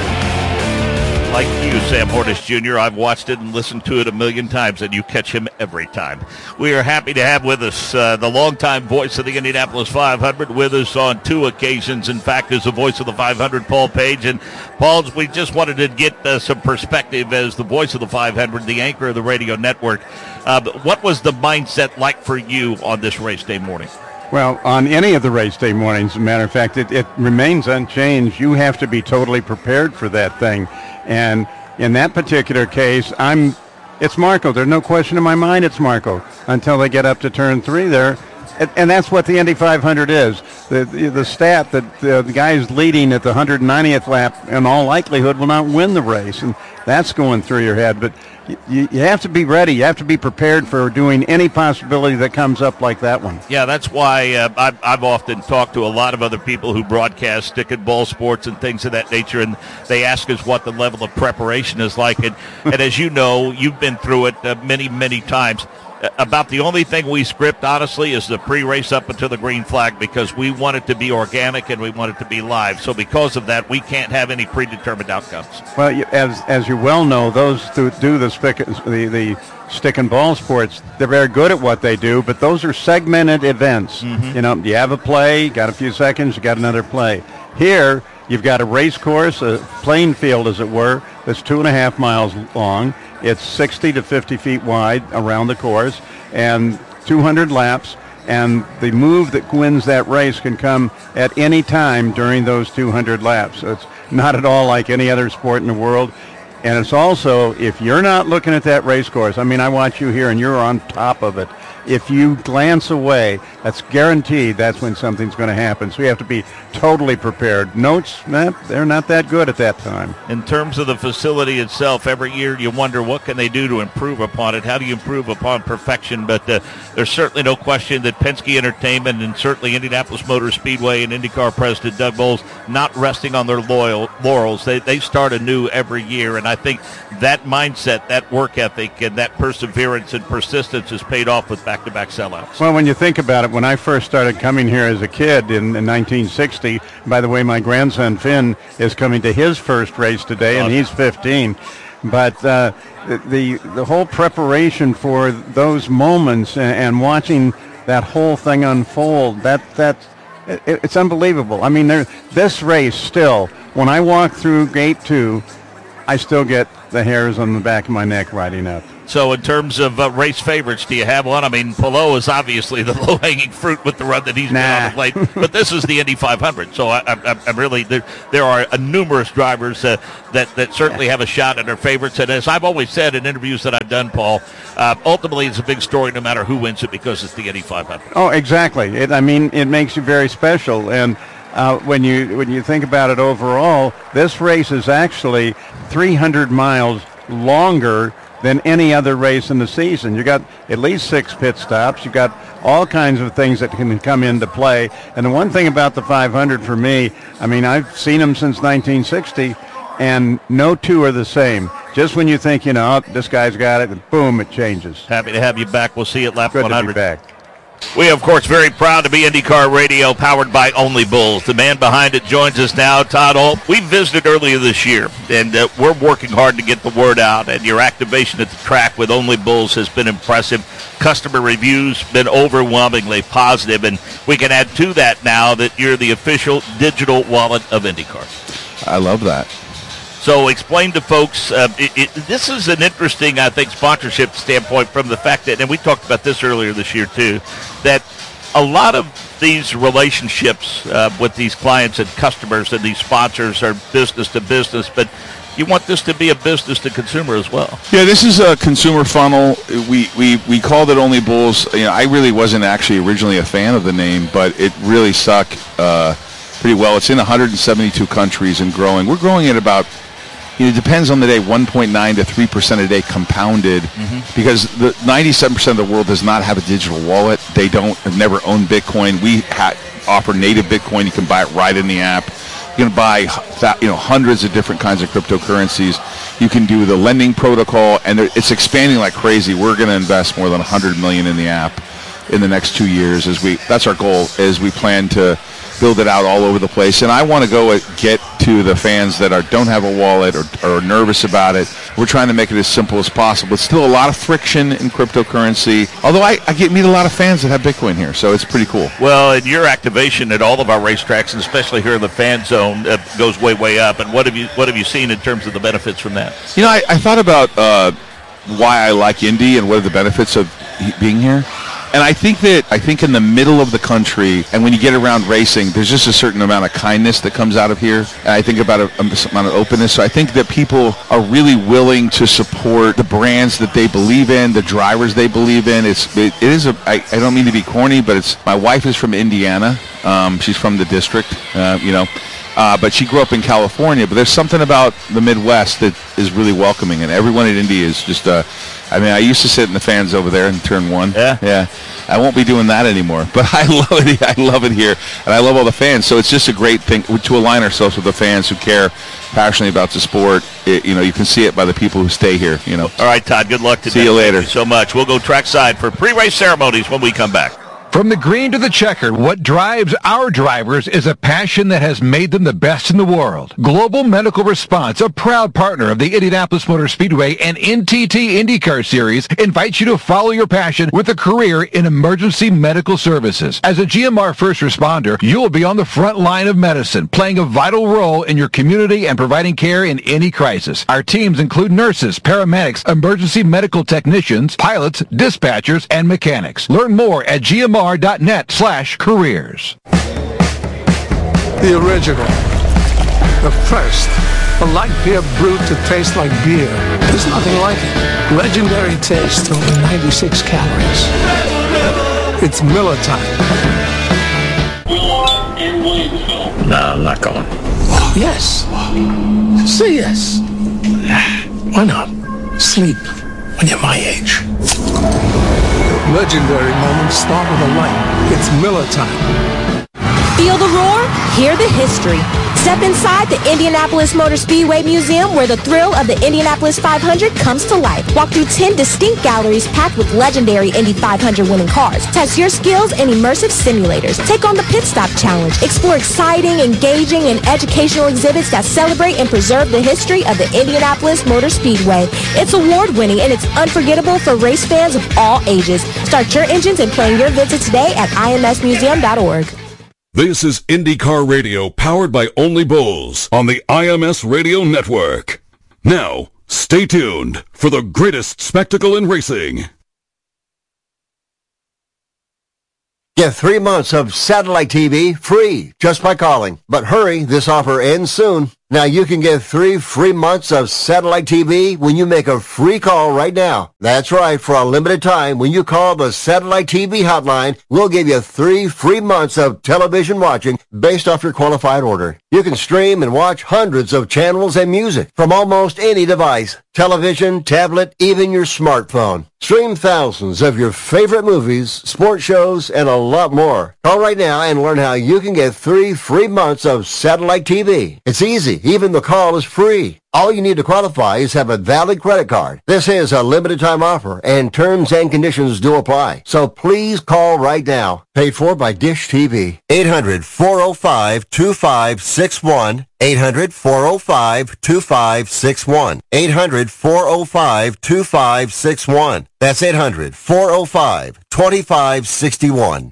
Like you, Sam Hornish Junior, I've watched it and listened to it a million times, and you catch him every time. We are happy to have with us uh, the longtime voice of the Indianapolis five hundred, with us on two occasions, in fact, as the voice of the five hundred, Paul Page. And, Paul, we just wanted to get uh, some perspective as the voice of the five hundred, the anchor of the radio network. Uh, what was the mindset like for you on this race day morning? Well, on any of the race day mornings, as a matter of fact, it, it remains unchanged. You have to be totally prepared for that thing. And in that particular case, I'm, it's Marco. There's no question in my mind it's Marco until they get up to turn three there. And, and that's what the Indy five hundred is. The, the, the stat that the, the guys leading at the one hundred ninetieth lap in all likelihood will not win the race. And that's going through your head. But you, you have to be ready. You have to be prepared for doing any possibility that comes up like that one. Yeah, that's why uh, I've, I've often talked to a lot of other people who broadcast stick and ball sports and things of that nature, and they ask us what the level of preparation is like. And, and as you know, you've been through it uh, many, many times. About the only thing we script, honestly, is the pre-race up until the green flag, because we want it to be organic and we want it to be live. So because of that, we can't have any predetermined outcomes. Well, as as you well know, those who do the, spick, the, the stick and ball sports, they're very good at what they do, but those are segmented events. Mm-hmm. You know, you have a play, got a few seconds, you got another play. Here, you've got a race course, a playing field, as it were, that's two and a half miles long. It's sixty to fifty feet wide around the course and two hundred laps, and the move that wins that race can come at any time during those two hundred laps. So it's not at all like any other sport in the world. And it's also, if you're not looking at that race course, I mean, I watch you here and you're on top of it. If you glance away, that's guaranteed that's when something's going to happen. So you have to be totally prepared. Notes, nah, they're not that good at that time. In terms of the facility itself, every year you wonder what can they do to improve upon it. How do you improve upon perfection? But uh, there's certainly no question that Penske Entertainment and certainly Indianapolis Motor Speedway and IndyCar President Doug Bowles not resting on their loyal laurels. They, they start anew every year, and I think that mindset, that work ethic, and that perseverance and persistence has paid off with back-to-back sellouts. Well, when you think about it, when I first started coming here as a kid in, in nineteen sixty, by the way, my grandson Finn is coming to his first race today, and he's fifteen. But uh, the the whole preparation for those moments and, and watching that whole thing unfold, that that it, it's unbelievable. I mean, there, this race still, when I walk through gate two, I still get the hairs on the back of my neck riding up. So in terms of uh, race favorites, do you have one? I mean, Palou is obviously the low-hanging fruit with the run that he's nah. been on of late, but this is the Indy five hundred. So I, I, I'm really there. There are uh, numerous drivers uh, that that certainly have a shot at their favorites. And as I've always said in interviews that I've done, Paul, uh, ultimately it's a big story no matter who wins it because it's the Indy five hundred. Oh, exactly. It, I mean, it makes you very special. And uh, when you when you think about it overall, this race is actually three hundred miles longer than any other race in the season. You got at least six pit stops. You got all kinds of things that can come into play. And the one thing about the five hundred for me, I mean, I've seen them since nineteen sixty, and no two are the same. Just when you think, you know, oh, this guy's got it, and boom, it changes. Happy to have you back. We'll see you at lap Good one hundred. To be back. We, of course, very proud to be IndyCar Radio, powered by Only Bulls. The man behind it joins us now, Todd Ault. We visited earlier this year, and uh, we're working hard to get the word out, and your activation at the track with Only Bulls has been impressive. Customer reviews been overwhelmingly positive, and we can add to that now that you're the official digital wallet of IndyCar. I love that. So explain to folks, uh, it, it, this is an interesting, I think, sponsorship standpoint from the fact that, and we talked about this earlier this year too, that a lot of these relationships uh, with these clients and customers and these sponsors are business to business, but you want this to be a business to consumer as well. Yeah, this is a consumer funnel. We we, we called it Only Bulls. You know, I really wasn't actually originally a fan of the name, but it really stuck uh, pretty well. It's in one hundred seventy-two countries and growing. We're growing at about, you know, it depends on the day, one point nine to three percent a day compounded, mm-hmm. because the ninety-seven percent of the world does not have a digital wallet. They don't, have never owned Bitcoin. We ha- offer native Bitcoin. You can buy it right in the app. You can buy, you know, hundreds of different kinds of cryptocurrencies. You can do the lending protocol, and it's expanding like crazy. We're going to invest more than one hundred million dollars in the app in the next two years. As we, that's our goal, as we plan to build it out all over the place. And I want to go get to the fans that are don't have a wallet or are nervous about it. We're trying to make it as simple as possible. It's still a lot of friction in cryptocurrency, although I, I get meet a lot of fans that have Bitcoin here, so it's pretty cool. Well, and your activation at all of our racetracks, and especially here in the fan zone, uh, goes way, way up. And what have you what have you seen in terms of the benefits from that? You know, I, I thought about uh, why I like Indy and what are the benefits of being here. And I think that, I think in the middle of the country, and when you get around racing, there's just a certain amount of kindness that comes out of here. And I think about a, a amount of openness. So I think that people are really willing to support the brands that they believe in, the drivers they believe in. It's, it, it is a, I, I don't mean to be corny, but it's, my wife is from Indiana. Um, she's from the district, uh, you know. Uh, but she grew up in California. But there's something about the Midwest that is really welcoming, and everyone at Indy is just. Uh, I mean, I used to sit in the fans over there in turn one. Yeah, yeah. I won't be doing that anymore. But I love it. I love it here, and I love all the fans. So it's just a great thing to align ourselves with the fans who care passionately about the sport. It, you know, you can see it by the people who stay here. You know. All right, Todd. Good luck today. See you later. Thank you so much. We'll go trackside for pre-race ceremonies when we come back. From the green to the checkered, what drives our drivers is a passion that has made them the best in the world. Global Medical Response, a proud partner of the Indianapolis Motor Speedway and N T T IndyCar Series, invites you to follow your passion with a career in emergency medical services. As a G M R first responder, you will be on the front line of medicine, playing a vital role in your community and providing care in any crisis. Our teams include nurses, paramedics, emergency medical technicians, pilots, dispatchers, and mechanics. Learn more at G M R dot net slash careers. The original, the first, A light beer brewed to taste like beer. There's nothing like it. Legendary taste, only ninety-six calories. It's Miller time. No, I'm not going. Yes. Say yes. Why not? Sleep when you're my age. Legendary moments start with a light. It's Miller time. Feel the roar? Hear the history. Step inside the Indianapolis Motor Speedway Museum where the thrill of the Indianapolis five hundred comes to life. Walk through ten distinct galleries packed with legendary Indy five hundred winning cars. Test your skills in immersive simulators. Take on the Pit Stop Challenge. Explore exciting, engaging, and educational exhibits that celebrate and preserve the history of the Indianapolis Motor Speedway. It's award-winning and it's unforgettable for race fans of all ages. Start your engines and plan your visit today at I M S museum dot org. This is IndyCar Radio, powered by Only Bulls on the I M S Radio Network. Now, stay tuned for the greatest spectacle in racing. Get three months of satellite T V free just by calling. But hurry, this offer ends soon. Now you can get three free months of satellite T V when you make a free call right now. That's right, for a limited time, when you call the satellite T V hotline, we'll give you three free months of television watching based off your qualified order. You can stream and watch hundreds of channels and music from almost any device, television, tablet, even your smartphone. Stream thousands of your favorite movies, sports shows, and a lot more. Call right now and learn how you can get three free months of satellite T V. It's easy. Even the call is free. All you need to qualify is have a valid credit card. This is a limited time offer, and terms and conditions do apply. So please call right now. Paid for by Dish T V. eight hundred, four oh five, two five six one. eight hundred, four oh five, two five six one. eight hundred, four oh five, two five six one. That's eight hundred, four oh five, two five six one.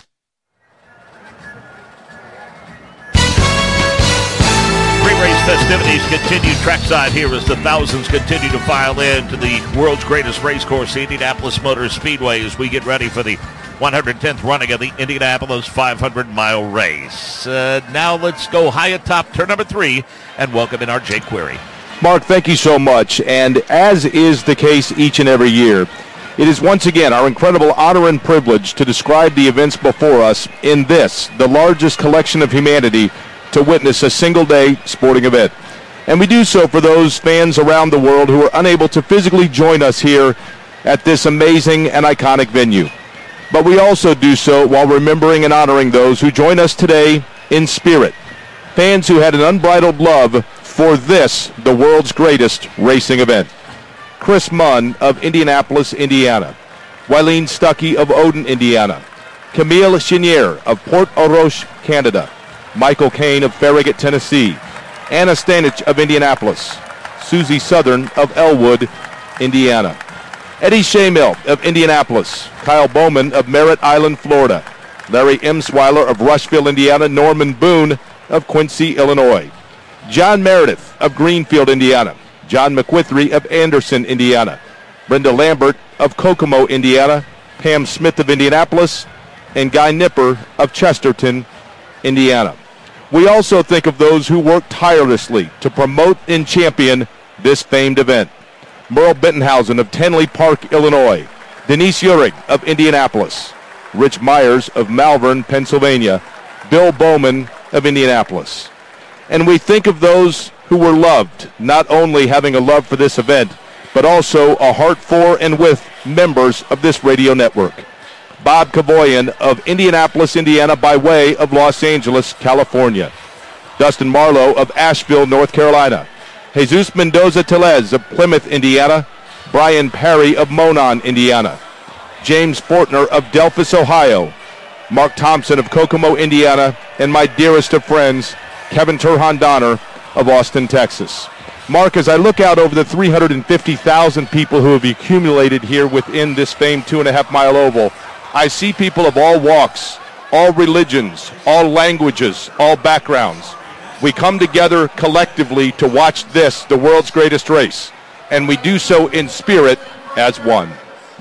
Pre-race festivities continue trackside here as the thousands continue to file in to the world's greatest race course, the Indianapolis Motor Speedway, as we get ready for the one hundred tenth running of the Indianapolis five hundred mile race. Uh, now let's go high atop turn number three and welcome in our Jake Query. Mark, thank you so much. And as is the case each and every year, it is once again our incredible honor and privilege to describe the events before us in this, the largest collection of humanity to witness a single-day sporting event. And we do so for those fans around the world who are unable to physically join us here at this amazing and iconic venue. But we also do so while remembering and honoring those who join us today in spirit, fans who had an unbridled love for this, the world's greatest racing event. Chris Munn of Indianapolis, Indiana. Wileen Stuckey of Odin, Indiana. Camille Chenier of Port Au Roche, Canada. Michael Kane of Farragut, Tennessee. Anna Stanich of Indianapolis. Susie Southern of Elwood, Indiana. Eddie Shamill of Indianapolis. Kyle Bowman of Merritt Island, Florida. Larry Emsweiler of Rushville, Indiana. Norman Boone of Quincy, Illinois. John Meredith of Greenfield, Indiana. John McWithry of Anderson, Indiana. Brenda Lambert of Kokomo, Indiana. Pam Smith of Indianapolis. And Guy Nipper of Chesterton, Indiana. We also think of those who work tirelessly to promote and champion this famed event. Merle Bentonhausen of Tenley Park, Illinois. Denise Urig of Indianapolis. Rich Myers of Malvern, Pennsylvania. Bill Bowman of Indianapolis. And we think of those who were loved, not only having a love for this event, but also a heart for and with members of this radio network. Bob Kavoyan of Indianapolis, Indiana, by way of Los Angeles, California. Dustin Marlowe of Asheville, North Carolina. Jesus Mendoza Telez of Plymouth, Indiana. Brian Perry of Monon, Indiana. James Fortner of Delphus, Ohio. Mark Thompson of Kokomo, Indiana. And my dearest of friends, Kevin Turhan Donner of Austin, Texas. Mark, as I look out over the three hundred fifty thousand people who have accumulated here within this famed two and a half mile oval, I see people of all walks, all religions, all languages, all backgrounds. We come together collectively to watch this, the world's greatest race, and we do so in spirit as one. Mark?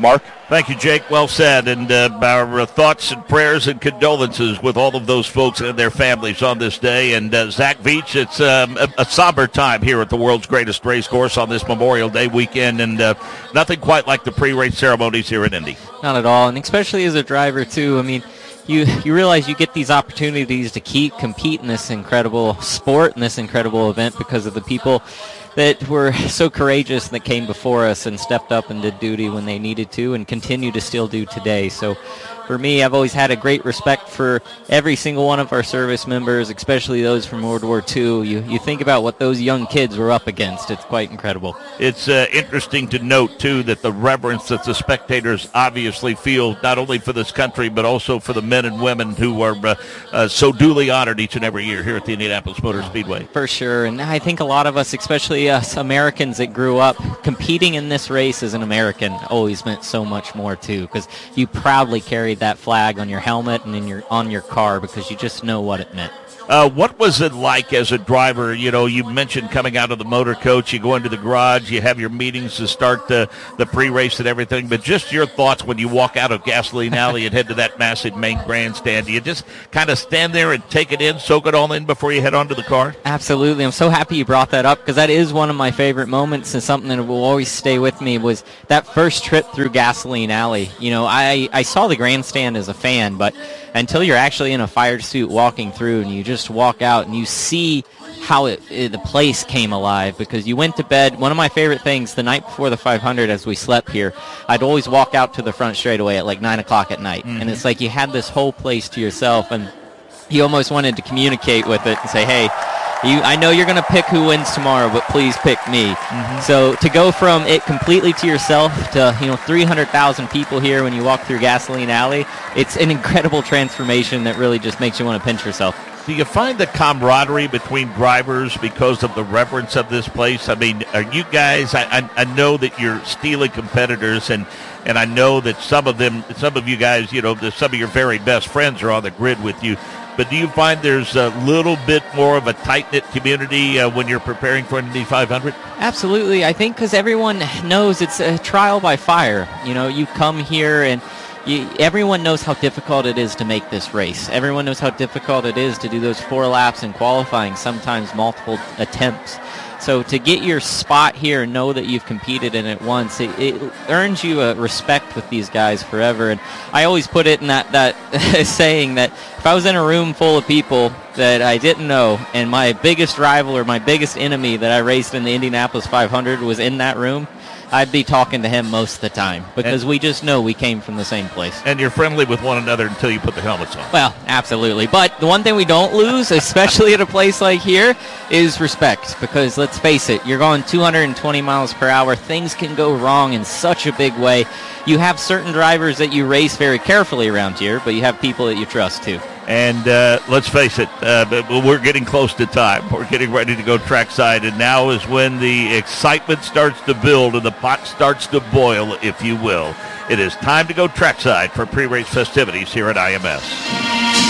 Thank you, Jake. Well said. And uh, our uh, thoughts and prayers and condolences with all of those folks and their families on this day. And uh, Zach Veach, it's um, a, a somber time here at the world's greatest race course on this Memorial Day weekend, and uh, nothing quite like the pre-race ceremonies here in Indy. Not at all, and especially as a driver, too. I mean, you you realize you get these opportunities to keep compete in this incredible sport, in this incredible event, because of the people that were so courageous that came before us and stepped up and did duty when they needed to and continue to still do today. So for me, I've always had a great respect for every single one of our service members, especially those from World War Two. You you think about what those young kids were up against. It's quite incredible. It's uh, interesting to note, too, that the reverence that the spectators obviously feel, not only for this country, but also for the men and women who are uh, uh, so duly honored each and every year here at the Indianapolis Motor Speedway. For sure, and I think a lot of us, especially us Americans that grew up competing in this race as an American, always meant so much more, too, because you proudly carried that flag on your helmet and in your on your car because you just know what it meant. Uh, what was it like as a driver? You know, you mentioned coming out of the motor coach, you go into the garage, you have your meetings to start the, the pre-race and everything, but just your thoughts when you walk out of Gasoline Alley and head to that massive main grandstand. Do you just kind of stand there and take it in, soak it all in before you head onto the car? Absolutely. I'm so happy you brought that up because that is one of my favorite moments and something that will always stay with me was that first trip through Gasoline Alley. You know, I, I saw the grandstand as a fan, but until you're actually in a fire suit walking through and you just walk out and you see how it, it, the place came alive because you went to bed. One of my favorite things, the night before the five hundred as we slept here, I'd always walk out to the front straightaway at like nine o'clock at night. Mm-hmm. And it's like you had this whole place to yourself and you almost wanted to communicate with it and say, hey, You, I know you're going to pick who wins tomorrow, but please pick me. Mm-hmm. So to go from it completely to yourself to, you know, three hundred thousand people here when you walk through Gasoline Alley, it's an incredible transformation that really just makes you want to pinch yourself. Do you find the camaraderie between drivers because of the reverence of this place? I mean, are you guys, I, I, I know that you're steely competitors, and, and I know that some of them, some of you guys, you know, some of your very best friends are on the grid with you. But do you find there's a little bit more of a tight-knit community uh, when you're preparing for an Indy five hundred? Absolutely. I think because everyone knows it's a trial by fire. You know, you come here and you, everyone knows how difficult it is to make this race. Everyone knows how difficult it is to do those four laps in qualifying, sometimes multiple attempts. So to get your spot here and know that you've competed in it once, it, it earns you a respect with these guys forever. And I always put it in that, that saying that if I was in a room full of people that I didn't know and my biggest rival or my biggest enemy that I raced in the Indianapolis five hundred was in that room, I'd be talking to him most of the time because and, we just know we came from the same place. And you're friendly with one another until you put the helmets on. Well, absolutely. But the one thing we don't lose, especially at a place like here, is respect. Because let's face it, you're going two hundred twenty miles per hour. Things can go wrong in such a big way. You have certain drivers that you race very carefully around here, but you have people that you trust too. And uh, let's face it, uh, we're getting close to time. We're getting ready to go trackside, and now is when the excitement starts to build and the pot starts to boil, if you will. It is time to go trackside for pre-race festivities here at I M S.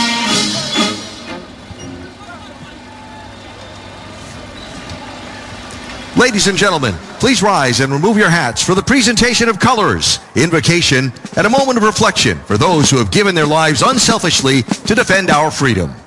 Ladies and gentlemen, please rise and remove your hats for the presentation of colors, invocation, and a moment of reflection for those who have given their lives unselfishly to defend our freedom.